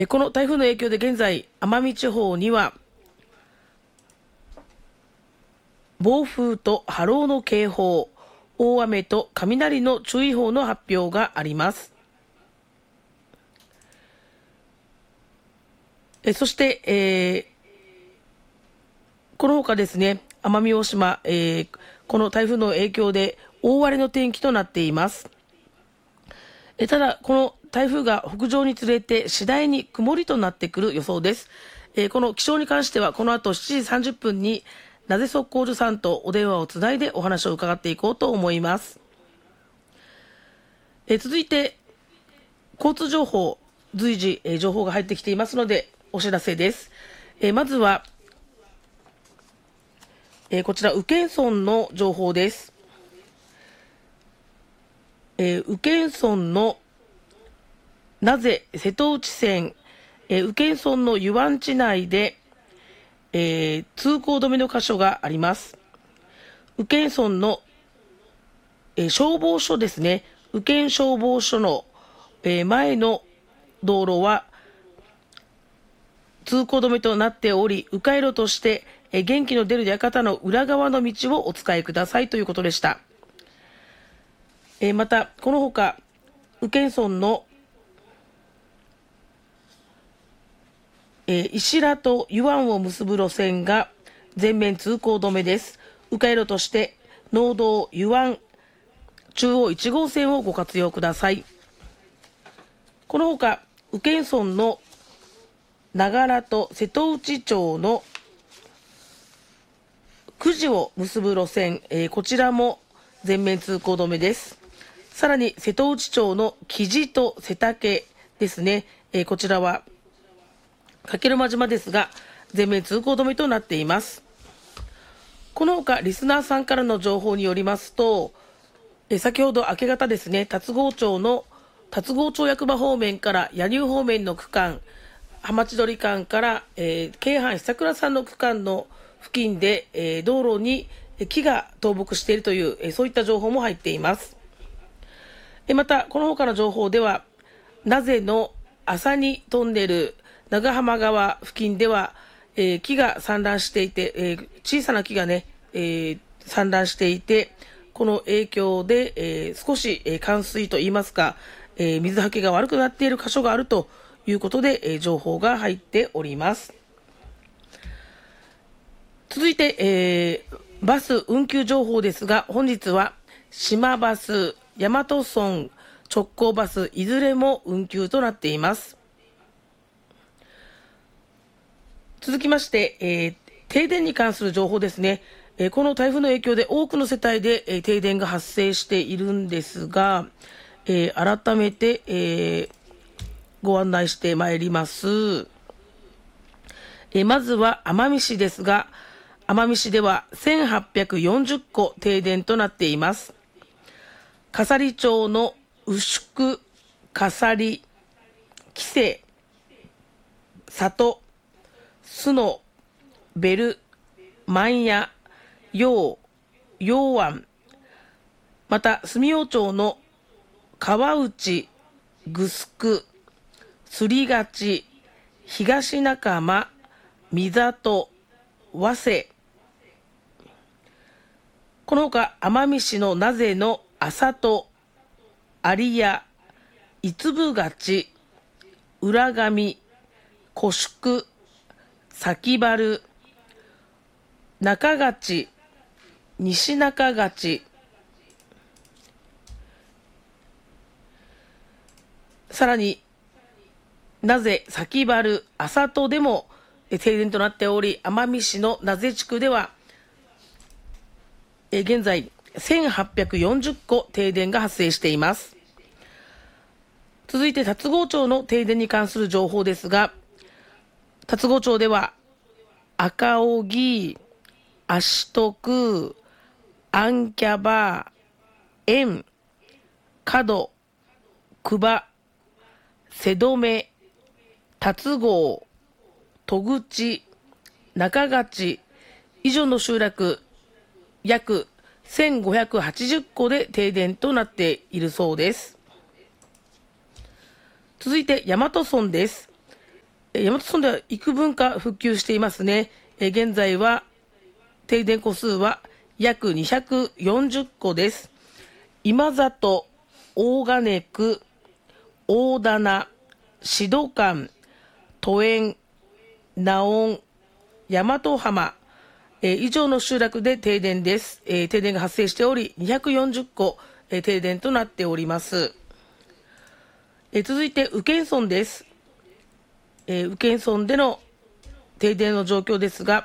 この台風の影響で現在、奄美地方には暴風と波浪の警報、大雨と雷の注意報の発表があります。そして、この他ですね、奄美大島、この台風の影響で大荒れの天気となっています。ただ、この台風が北上につれて次第に曇りとなってくる予想です。この気象に関してはこの後7時30分になぜ速攻所さんとお電話をつないでお話を伺っていこうと思います。続いて交通情報、随時、情報が入ってきていますのでお知らせです。まずは、こちら宇検村の情報です。宇検村のなぜ瀬戸内線、宇検村の湯湾地内で、通行止めの箇所があります。宇検村の、消防署ですね、宇検消防署の、前の道路は通行止めとなっており、迂回路として、元気の出る館の裏側の道をお使いくださいということでした。またこのほか宇検村の、石良と湯湾を結ぶ路線が全面通行止めです。迂回路として農道湯湾中央1号線をご活用ください。このほか宇検村の長良と瀬戸内町の久慈を結ぶ路線、こちらも全面通行止めです。さらに瀬戸内町の木地と瀬竹ですね、こちらは加計呂麻島ですが全面通行止めとなっています。このほかリスナーさんからの情報によりますと、先ほど明け方ですね、龍郷町の龍郷町役場方面から柳生方面の区間、浜千鳥間から、京阪久倉さんの区間の付近で、道路に木が倒木しているという、そういった情報も入っています。またこの他の情報では名瀬の朝にトンネル長浜川付近では、木が散乱していて、小さな木がね、散乱していて、この影響で、少し、冠水といいますか、水はけが悪くなっている箇所があるということで、情報が入っております。続いて、バス運休情報ですが、本日は島バス、大和村直行バスいずれも運休となっています。続きまして、停電に関する情報ですね。この台風の影響で多くの世帯で、停電が発生しているんですが、改めて、ご案内してまいります。まずは奄美市ですが、奄美市では1840戸停電となっています。笠利町の牛久、笠利、木瀬、里、須野、ベル、万屋、陽、陽湾、また住吉町の川内、城久、すりがち、東中間、三里、早生、このほか奄美市の名瀬の浅戸、有谷、五分勝、浦上、古宿、崎原、中勝、西中勝、さらに名瀬、崎原、浅戸でも停電となっており、奄美市の名瀬地区では現在1840戸停電が発生しています。続いて龍郷町の停電に関する情報ですが、龍郷町では赤荻、芦徳、アンキャバー、円、角、久場、瀬留、龍郷、戸口、中勝以上の集落約1580戸で停電となっているそうです。続いて大和村です。 大和村では幾分か復旧していますね。現在は停電戸数は約240戸です。今里、大金区、大棚、志土館、都園、名音、大和浜、以上の集落で停電です。停電が発生しており、240戸、停電となっております。続いて宇検村です。宇検村での停電の状況ですが、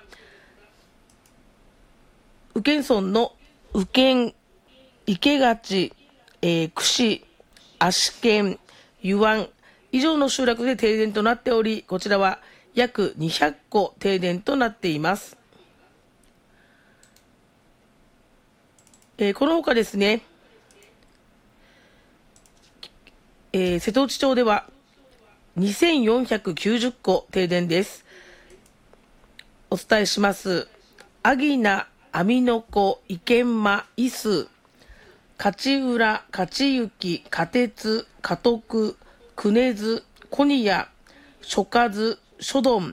宇検村の宇検、池勝、串、足検、湯湾以上の集落で停電となっており、こちらは約200戸停電となっています。この他ですね、瀬戸内町では2490戸停電です。お伝えします。阿義名、網の子、池間、伊豆、勝浦、勝行、加鉄、加徳、久根津、小宮、諸数、諸鈍、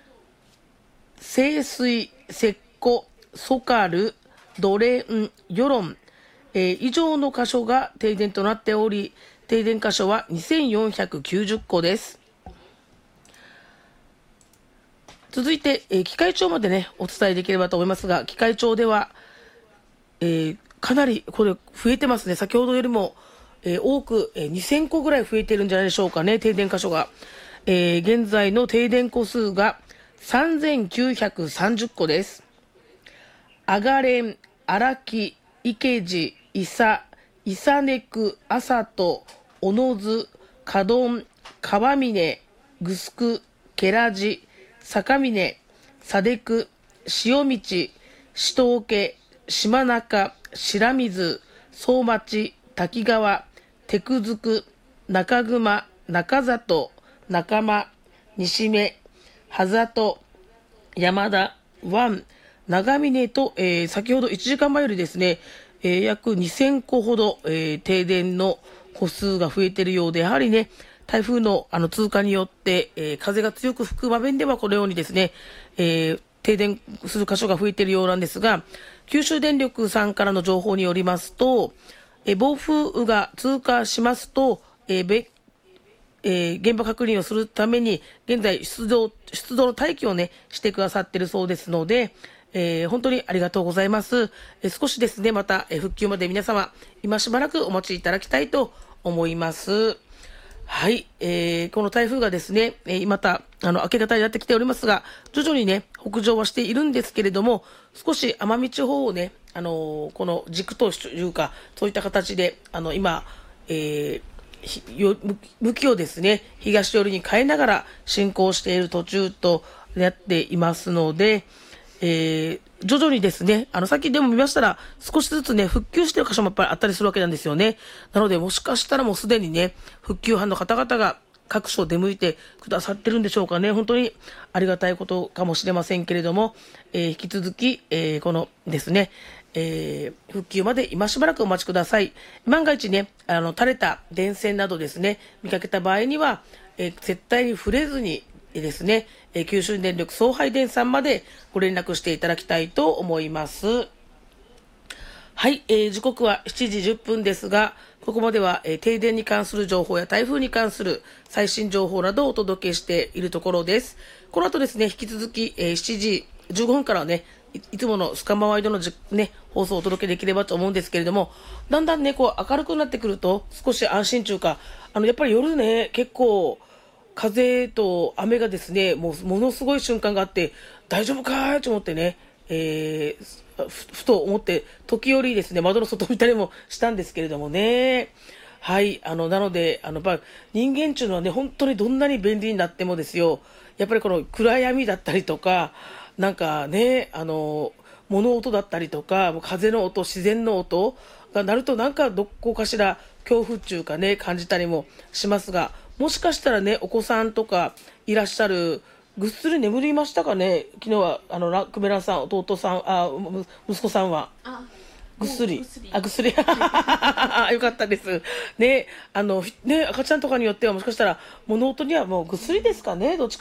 清水、石湖、ソカル、ドレン、世論、以上の箇所が停電となっており、停電箇所は2490戸です。続いて、紀海町までね、お伝えできればと思いますが、紀海町では、かなりこれ増えてますね。先ほどよりも、多く、2000戸ぐらい増えてるんじゃないでしょうかね、停電箇所が。現在の停電戸数が3930戸です。阿賀連、荒木、池地、伊佐、伊佐根区、朝戸、小野津、加頓、川峰、城、ケラジ、坂峰、佐出区、塩道、志東家、島中、白水、総町、滝川、手久津、中熊、中里、中間、西目、葉里、山田、湾、長峰と、先ほど1時間前よりですね、約2000戸ほど、停電の戸数が増えているようで、やはりね、台風の通過によって、風が強く吹く場面ではこのようにですね、停電する箇所が増えているようなんですが、九州電力さんからの情報によりますと、暴風雨が通過しますと、現場確認をするために現在出動の待機をねしてくださっているそうですので、本当にありがとうございます。少しですねまた、復旧まで皆様今しばらくお待ちいただきたいと思います。はい、この台風がですね、また明け方になってきておりますが、徐々にね北上はしているんですけれども、少し奄美地方をね、この軸というかそういった形で今、向きをですね東寄りに変えながら進行している途中となっていますので、徐々にですねさっきでも見ましたら少しずつね復旧している箇所もやっぱりあったりするわけなんですよね。なのでもしかしたらもうすでにね復旧班の方々が各所出向いてくださってるんでしょうかね。本当にありがたいことかもしれませんけれども、引き続き、このですね復旧まで今しばらくお待ちください。万が一ね垂れた電線などですね見かけた場合には、絶対に触れずにですね、九州電力送配電さんまでご連絡していただきたいと思います。はい、時刻は7時10分ですが、ここまでは、停電に関する情報や台風に関する最新情報などをお届けしているところです。この後ですね引き続き、7時15分からはねいつものスカマワイドのね、放送をお届けできればと思うんですけれども、だんだんねこう明るくなってくると少し安心というか、やっぱり夜ね結構風と雨がですねものすごい瞬間があって、大丈夫かいと思ってね、ふと思って時折ですね窓の外見たりもしたんですけれどもね。はい、なのでやっぱ人間っていうのはね本当にどんなに便利になってもですよ、やっぱりこの暗闇だったりとかなんかね物音だったりとか風の音、自然の音が鳴るとなんかどこかしら恐怖っていうかね感じたりもしますが、もしかしたらねお子さんとかいらっしゃる、ぐっすり眠りましたかね。昨日はクメランさん、弟さん、息子さんはぐっすり、ぐっすりよかったですね。赤ちゃんとかによってはもしかしたら物音にはもうぐっすりですかね、どっちか